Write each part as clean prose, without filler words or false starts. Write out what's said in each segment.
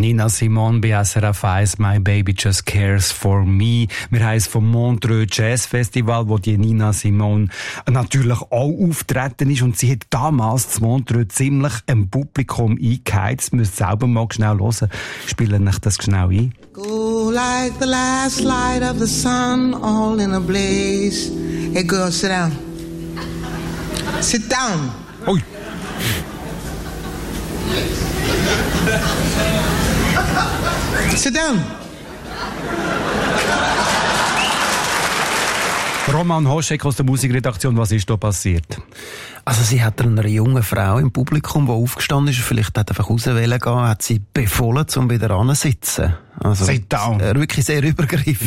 Nina Simone bei SRF 1, My Baby Just Cares For Me. Wir haben es vom Montreux Jazz Festival, wo die Nina Simone natürlich auch auftreten ist. Und sie hat damals zu Montreux ziemlich im Publikum eingeheizt. Ihr müsst selber mal schnell hören. Spielen euch das schnell ein. Go like the last light of the sun, all in a blaze. Hey girl, sit down. Sit down. Ui. Sit down. Roman Hoschek aus der Musikredaktion, was ist da passiert? Also sie hat einer jungen Frau im Publikum, die aufgestanden ist, vielleicht hat einfach rauswählen gehen, hat sie befohlen, um wieder anzusitzen. Also Sit down. Wirklich sehr übergriffig.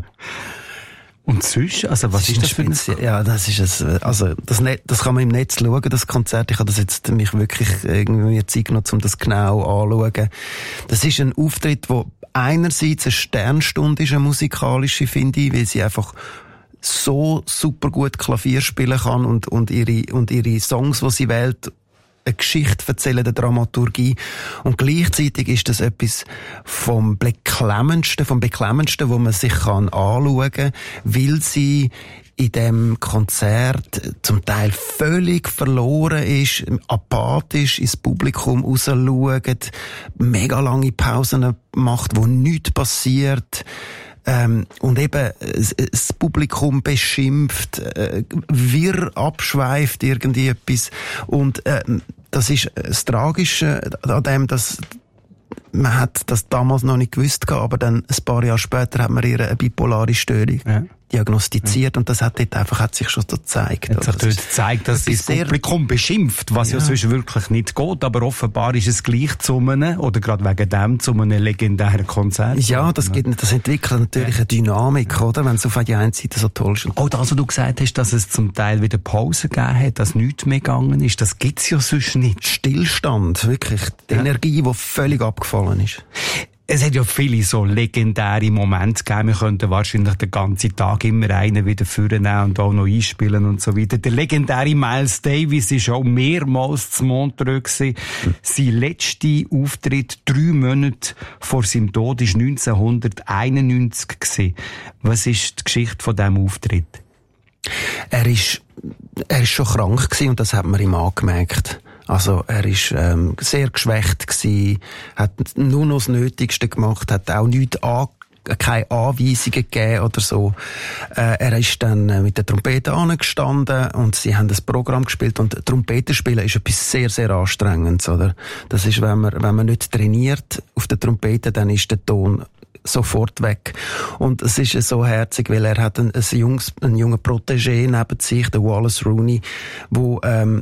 Und sonst? Also was ist das für ein... Ja, das ist es. Also das kann man im Netz schauen, das Konzert. Ich habe das jetzt mich wirklich irgendwie Zeit genommen, um das genau anzuschauen. Das ist ein Auftritt, wo einerseits eine Sternstunde ist, eine musikalische, finde ich, weil sie einfach so super gut Klavier spielen kann und ihre Songs, die sie wählt, eine Geschichte erzählen, eine Dramaturgie. Und gleichzeitig ist das etwas vom Beklemmendsten, wo man sich anschauen kann, weil sie in dem Konzert zum Teil völlig verloren ist, apathisch ins Publikum rausschaut, mega lange Pausen macht, wo nichts passiert. Und eben das Publikum beschimpft, wirr abschweift irgendwie etwas. Und das ist das Tragische an dem, dass man hat das damals noch nicht gewusst, aber dann ein paar Jahre später hat man ihr eine bipolare Störung diagnostiziert und das hat sich schon so gezeigt. Jetzt hat dort gezeigt, dass das Publikum beschimpft, was ja sonst wirklich nicht geht, aber offenbar ist es gleich zu einem, oder gerade wegen dem, zu einem legendären Konzert. Ja, das entwickelt natürlich eine Dynamik, oder? Wenn es auf der einen Seite so toll ist. Auch das, was du gesagt hast, dass es zum Teil wieder Pause gegeben hat, dass nichts mehr gegangen ist, das gibt's ja sonst nicht. Stillstand, wirklich. Die Energie, die völlig abgefallen ist. Es hat ja viele so legendäre Momente gegeben. Wir könnten wahrscheinlich den ganzen Tag immer einen wieder vornehmen und auch noch einspielen und so weiter. Der legendäre Miles Davis war auch mehrmals zu Montreux gewesen. Sein letzter Auftritt 3 Monate vor seinem Tod war 1991 gewesen. Was ist die Geschichte von diesem Auftritt? Er ist schon krank gewesen und das hat man ihm angemerkt. Also er ist sehr geschwächt gewesen, hat nur noch das Nötigste gemacht, hat auch keine Anweisungen gegeben oder so. Er ist dann mit der Trompete angestanden und sie haben das Programm gespielt und Trompete spielen ist etwas sehr, sehr Anstrengendes, oder? Das ist, wenn man nicht trainiert auf der Trompete, dann ist der Ton sofort weg. Und es ist so herzig, weil er hat einen jungen Protégé neben sich, den Wallace Rooney, wo